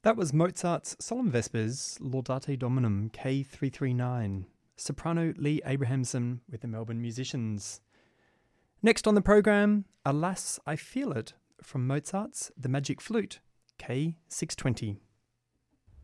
That was Mozart's Solemn Vespers, Laudate Dominum, K339, soprano Lee Abrahamson with the Melbourne Musicians. Next on the program, Alas, I Feel It, from Mozart's The Magic Flute, K620.